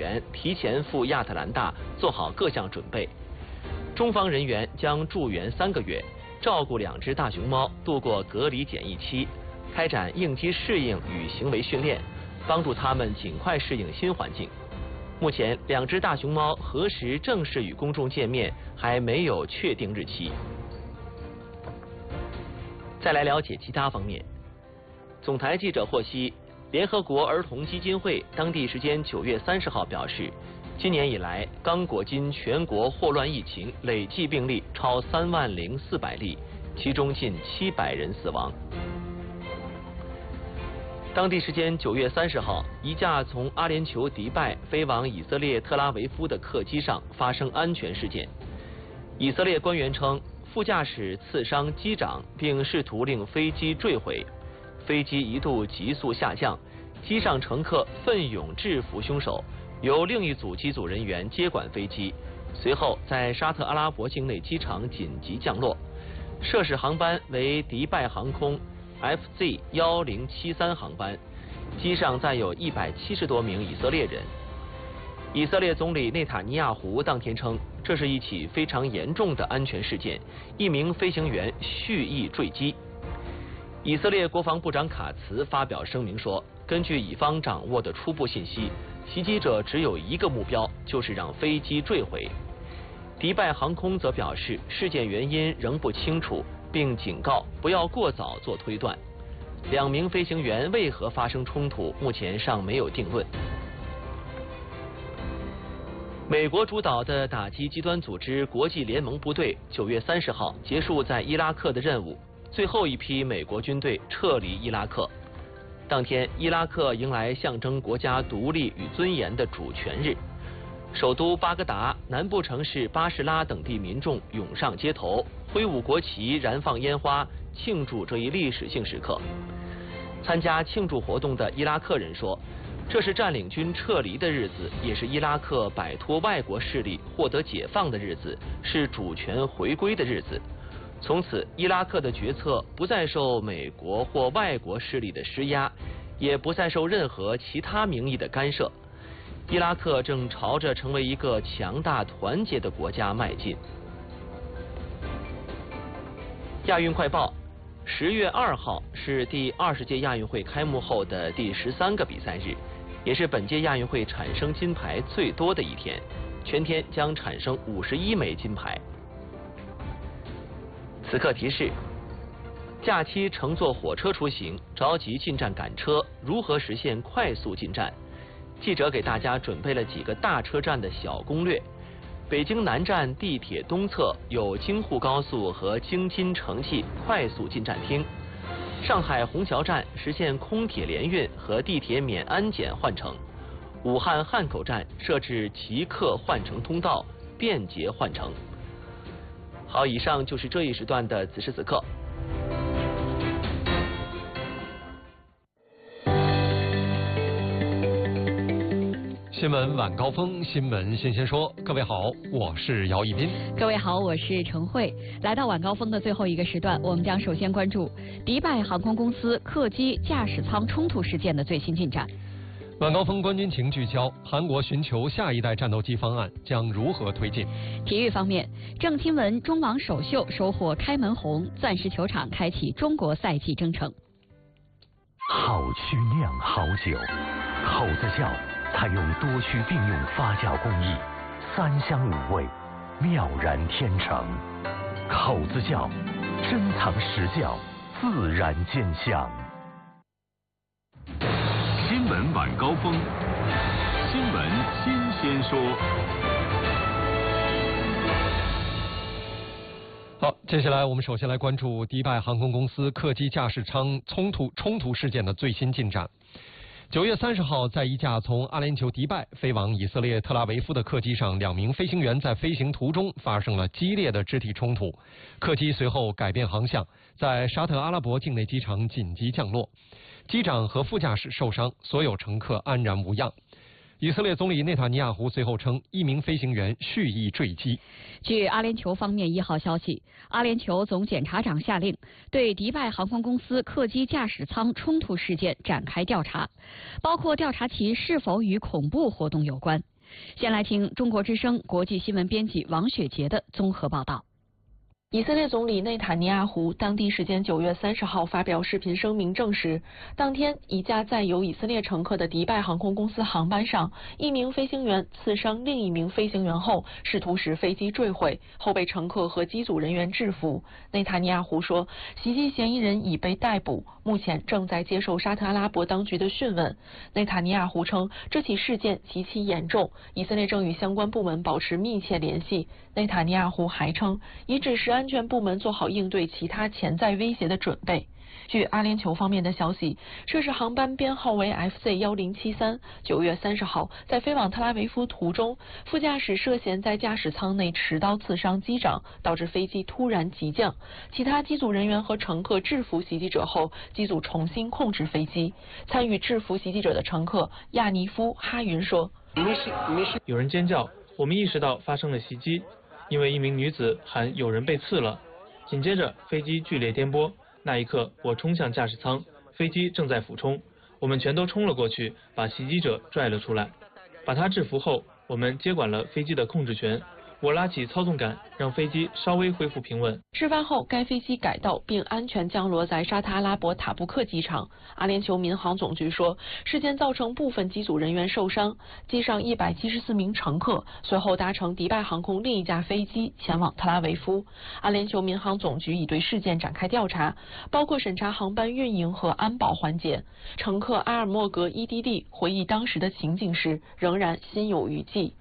员提前赴亚特兰大，做好各项准备。中方人员将驻园3个月，照顾2只大熊猫度过隔离检疫期，开展应激适应与行为训练，帮助它们尽快适应新环境。目前2只大熊猫何时正式与公众见面还没有确定日期。再来了解其他方面。总台记者获悉，联合国儿童基金会当地时间9月30号表示，今年以来，刚果金全国霍乱疫情累计病例超30400例，其中近700人死亡。当地时间9月30号，一架从阿联酋迪拜飞往以色列特拉维夫的客机上发生安全事件。以色列官员称，副驾驶刺伤机长，并试图令飞机坠毁，飞机一度急速下降，机上乘客奋勇制服凶手，由另一组机组人员接管飞机，随后在沙特阿拉伯境内机场紧急降落。涉事航班为迪拜航空 FZ1073 航班，机上载有170多名以色列人。以色列总理内塔尼亚胡当天称，这是一起非常严重的安全事件，一名飞行员蓄意坠机。以色列国防部长卡茨发表声明说，根据以方掌握的初步信息，袭击者只有一个目标，就是让飞机坠毁。迪拜航空则表示，事件原因仍不清楚，并警告不要过早做推断。2名飞行员为何发生冲突，目前尚没有定论。美国主导的打击极端组织国际联盟部队9月30号结束在伊拉克的任务，最后一批美国军队撤离伊拉克。当天，伊拉克迎来象征国家独立与尊严的主权日。首都巴格达、南部城市巴士拉等地民众涌上街头，挥舞国旗、燃放烟花，庆祝这一历史性时刻。参加庆祝活动的伊拉克人说，这是占领军撤离的日子，也是伊拉克摆脱外国势力、获得解放的日子，是主权回归的日子。从此，伊拉克的决策不再受美国或外国势力的施压，也不再受任何其他名义的干涉。伊拉克正朝着成为一个强大团结的国家迈进。亚运快报：10月2号是第20届亚运会开幕后的第13个比赛日，也是本届亚运会产生金牌最多的一天，全天将产生51枚金牌。此刻提示：假期乘坐火车出行，着急进站赶车，如何实现快速进站？记者给大家准备了几个大车站的小攻略。北京南站地铁东侧有京沪高速和京津城际快速进站厅。上海虹桥站实现空铁联运和地铁免安检换乘。武汉汉口站设置即刻换乘通道，便捷换乘。好，以上就是这一时段的此时此刻。 新闻晚高峰，新闻新鲜说。各位好，我是姚一斌。 各位好，我是程慧。来到晚高峰的最后一个时段，我们将首先关注迪拜航空公司客机驾驶舱冲突事件的最新进展。 晚高峰关军情聚焦：韩国寻求下一代战斗机方案将如何推进？ 体育方面，郑钦文中网首秀收获开门红，钻石球场开启中国赛季征程。 好曲酿好酒，口子窖采用多区并用发酵工艺，3香5味，妙然天成。口子窖，珍藏实窖，自然见香。 新闻晚高峰，新闻新鲜说。 好，接下来我们首先来关注迪拜航空公司客机驾驶舱冲突事件的最新进展。9月30号，在一架从阿联酋迪拜飞往以色列特拉维夫的客机上，2名飞行员在飞行途中发生了激烈的肢体冲突，客机随后改变航向，在沙特阿拉伯境内机场紧急降落，机长和副驾驶受伤，所有乘客安然无恙。以色列总理内塔尼亚胡随后称，1名飞行员蓄意坠机。 据阿联酋方面1号消息，阿联酋总检察长下令对迪拜航空公司客机驾驶舱冲突事件展开调查，包括调查其是否与恐怖活动有关。 先来听中国之声国际新闻编辑王雪杰的综合报道。以色列总理内塔尼亚胡当地时间9月30号发表视频声明，证实当天一架载有以色列乘客的迪拜航空公司航班上，一名飞行员刺伤另一名飞行员后，试图使飞机坠毁，后被乘客和机组人员制服。内塔尼亚胡说，袭击嫌疑人已被逮捕，目前正在接受沙特阿拉伯当局的讯问。内塔尼亚胡称，这起事件极其严重，以色列正与相关部门保持密切联系。内塔尼亚胡还称，已指示安全部门做好应对其他潜在威胁的准备。据阿联酋方面的消息，涉事航班编号为 FC1073， 9月30号在飞往特拉维夫途中，副驾驶涉嫌在驾驶舱内持刀刺伤机长，导致飞机突然急降。其他机组人员和乘客制服袭击者后，机组重新控制飞机。参与制服袭击者的乘客亚尼夫·哈云说：“ 有人尖叫，我们意识到发生了袭击，因为一名女子喊有人被刺了。紧接着飞机剧烈颠簸。那一刻，我冲向驾驶舱，飞机正在俯冲，我们全都冲了过去，把袭击者拽了出来。把他制服后，我们接管了飞机的控制权。我拉起操纵杆，让飞机稍微恢复平稳。” 事发后，该飞机改道并安全降落在沙特阿拉伯塔布克机场。阿联酋民航总局说，事件造成部分机组人员受伤，机上174名乘客随后搭乘迪拜航空另一架飞机前往特拉维夫。阿联酋民航总局已对事件展开调查，包括审查航班运营和安保环节。乘客阿尔莫格伊迪蒂回忆当时的情景时，仍然心有余悸。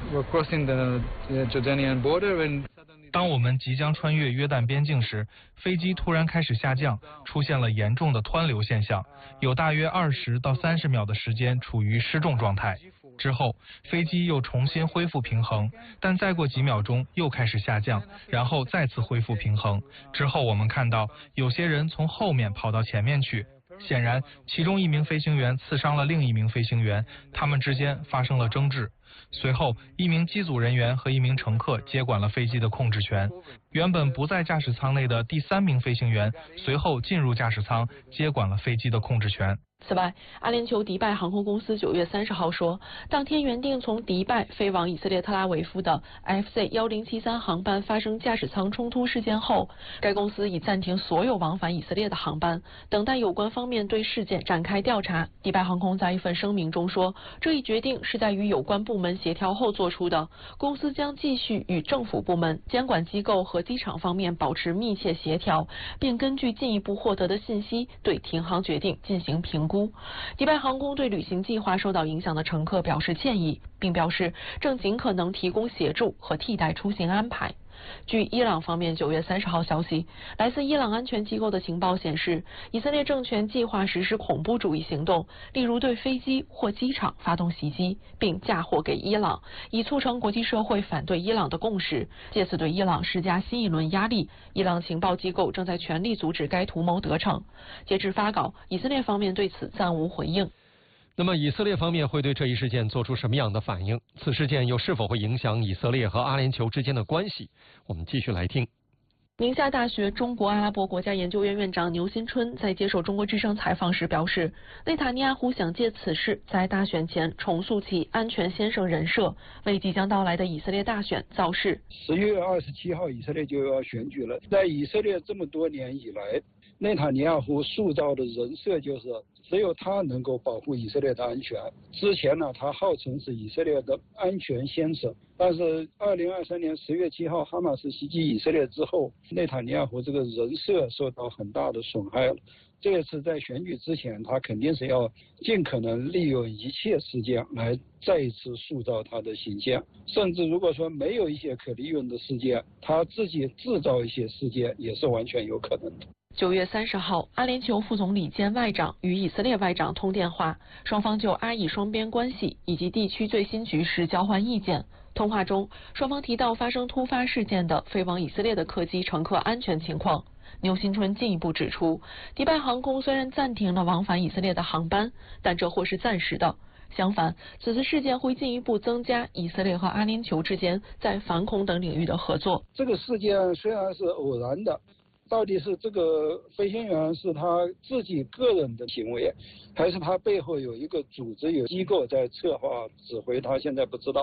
当我们即将穿越约旦边境时，飞机突然开始下降，出现了严重的湍流现象，有大约20到30秒的时间处于失重状态。之后，飞机又重新恢复平衡，但再过几秒钟又开始下降，然后再次恢复平衡。之后我们看到有些人从后面跑到前面去。显然，其中一名飞行员刺伤了另一名飞行员，他们之间发生了争执。随后，一名机组人员和一名乘客接管了飞机的控制权。原本不在驾驶舱内的第3名飞行员随后进入驾驶舱，接管了飞机的控制权。 此外，阿联酋迪拜航空公司9月30号说，当天原定从迪拜飞往以色列特拉维夫的 FC1073 航班发生驾驶舱冲突事件后，该公司已暂停所有往返以色列的航班，等待有关方面对事件展开调查。迪拜航空在一份声明中说，这一决定是在与有关部门协调后做出的，公司将继续与政府部门、监管机构和机场方面保持密切协调，并根据进一步获得的信息对停航决定进行评估。迪拜航空对旅行计划受到影响的乘客表示歉意，并表示正尽可能提供协助和替代出行安排。据伊朗方面9月30号消息，来自伊朗安全机构的情报显示，以色列政权计划实施恐怖主义行动，例如对飞机或机场发动袭击，并嫁祸给伊朗，以促成国际社会反对伊朗的共识，借此对伊朗施加新一轮压力。伊朗情报机构正在全力阻止该图谋得逞。截至发稿，以色列方面对此暂无回应。 那么以色列方面会对这一事件做出什么样的反应？此事件又是否会影响以色列和阿联酋之间的关系？我们继续来听。 宁夏大学中国阿拉伯国家研究院院长牛新春在接受中国之声采访时表示，内塔尼亚胡想借此事在大选前重塑其安全先生人设，为即将到来的以色列大选造势。 10月27号以色列就要选举了，在以色列这么多年以来，内塔尼亚胡塑造的人设就是只有他能够保护以色列的安全。之前呢，他号称是以色列的安全先生，但是2023年10月7号哈马斯袭击以色列之后，内塔尼亚胡这个人设受到很大的损害了。这次在选举之前，他肯定是要尽可能利用一切事件来再一次塑造他的形象，甚至如果说没有一些可利用的事件，他自己制造一些事件也是完全有可能的。 9月30号，阿联酋副总理兼外长与以色列外长通电话，双方就阿以双边关系以及地区最新局势交换意见。通话中，双方提到发生突发事件的飞往以色列的客机乘客安全情况。牛新春进一步指出，迪拜航空虽然暂停了往返以色列的航班，但这或是暂时的。相反，此次事件会进一步增加以色列和阿联酋之间在反恐等领域的合作。 这个事件虽然是偶然的，到底是这个飞行员是他自己个人的行为，还是他背后有一个组织、有机构在策划指挥，他现在不知道。